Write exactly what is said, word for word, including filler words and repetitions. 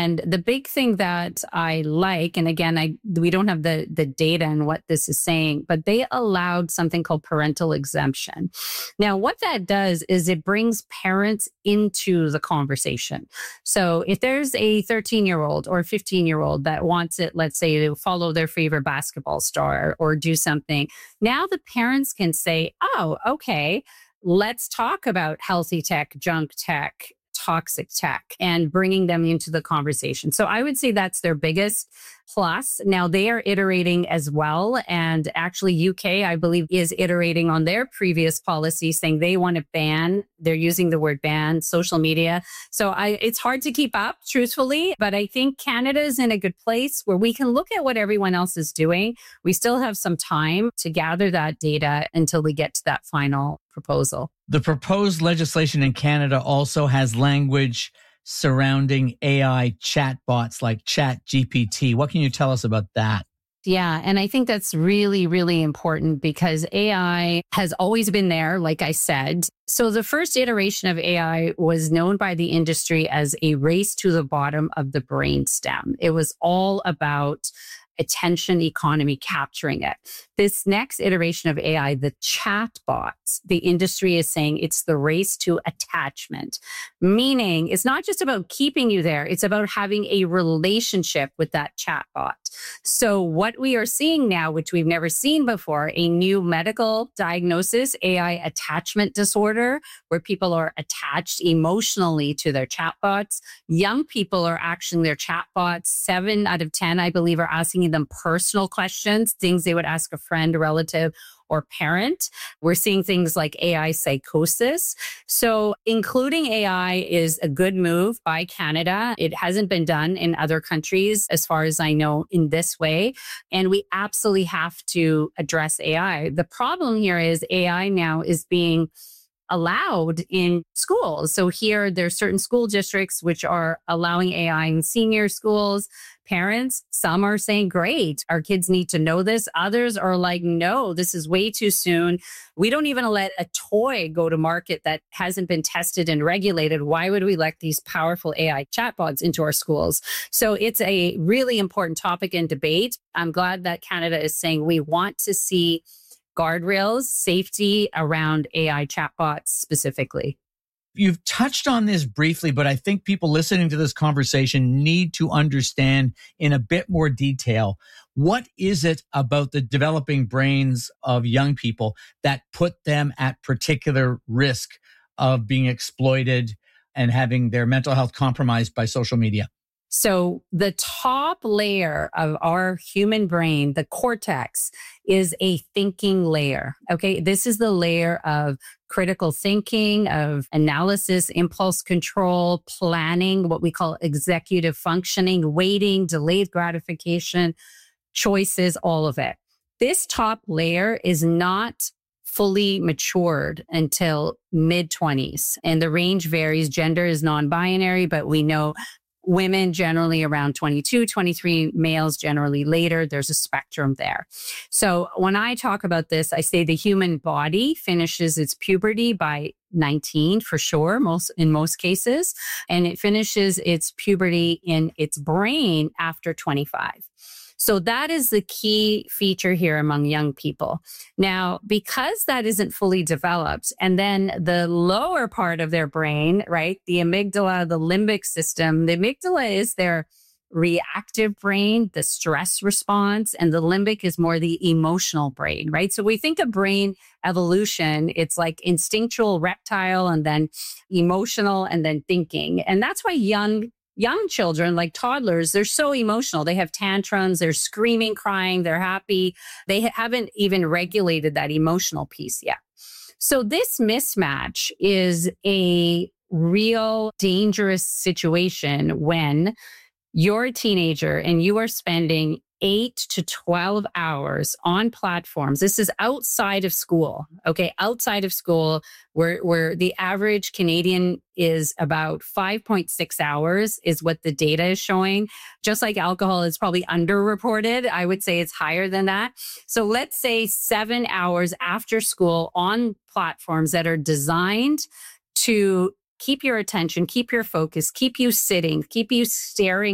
And the big thing that I like, and again, I we don't have the, the data and what this is saying, but they allowed something called parental exemption. Now, what that does is it brings parents into the conversation. So if there's a thirteen-year-old or fifteen-year-old that wants it, let's say, to follow their favorite basketball star or do something, now the parents can say, oh, okay, let's talk about healthy tech, junk tech, toxic tech, and bringing them into the conversation. So I would say that's their biggest plus. Now they are iterating as well. And actually U K, I believe, is iterating on their previous policy saying they want to ban, they're using the word ban, social media. So I, it's hard to keep up, truthfully, but I think Canada is in a good place where we can look at what everyone else is doing. We still have some time to gather that data until we get to that final proposal. The proposed legislation in Canada also has language surrounding A I chatbots like ChatGPT. What can you tell us about that? Yeah. And I think that's really, really important because A I has always been there, like I said. So the first iteration of A I was known by the industry as a race to the bottom of the brainstem. It was all about attention economy, capturing it. This next iteration of A I, the chatbots, the industry is saying it's the race to attachment, meaning it's not just about keeping you there. It's about having a relationship with that chatbot. So what we are seeing now, which we've never seen before, a new medical diagnosis, A I attachment disorder, where people are attached emotionally to their chatbots. Young people are asking their chatbots. Seven out of ten, I believe, are asking them personal questions, things they would ask a friend, relative, or parent. We're seeing things like A I psychosis. So including A I is a good move by Canada. It hasn't been done in other countries, as far as I know, in this way. And we absolutely have to address A I. The problem here is A I now is being allowed in schools. So here, there's certain school districts which are allowing A I in senior schools. Parents, some are saying, great, our kids need to know this. Others are like, no, this is way too soon. We don't even let a toy go to market that hasn't been tested and regulated. Why would we let these powerful A I chatbots into our schools? So it's a really important topic and debate. I'm glad that Canada is saying we want to see guardrails, safety around A I chatbots specifically. You've touched on this briefly, but I think people listening to this conversation need to understand in a bit more detail. What is it about the developing brains of young people that put them at particular risk of being exploited and having their mental health compromised by social media? So the top layer of our human brain, the cortex, is a thinking layer. Okay. This is the layer of critical thinking, of analysis, impulse control, planning, what we call executive functioning, waiting, delayed gratification, choices, all of it. This top layer is not fully matured until mid twenties. And the range varies. Gender is non-binary, but we know women generally around twenty-two, twenty-three, males generally later. There's a spectrum there. So when I talk about this, I say the human body finishes its puberty by nineteen for sure, most in most cases, and it finishes its puberty in its brain after twenty-five. So that is the key feature here among young people. Now, because that isn't fully developed, and then the lower part of their brain, right, the amygdala, the limbic system, the amygdala is their reactive brain, the stress response, and the limbic is more the emotional brain, right? So we think of brain evolution, it's like instinctual, reptile, and then emotional, and then thinking. And that's why young Young children, like toddlers, they're so emotional. They have tantrums, they're screaming, crying, they're happy. They ha- haven't even regulated that emotional piece yet. So this mismatch is a real dangerous situation when you're a teenager and you are spending eight to twelve hours on platforms. This is outside of school. Okay. Outside of school, where, where the average Canadian is about five point six hours is what the data is showing. Just like alcohol is probably underreported, I would say it's higher than that. So let's say seven hours after school on platforms that are designed to keep your attention, keep your focus, keep you sitting, keep you staring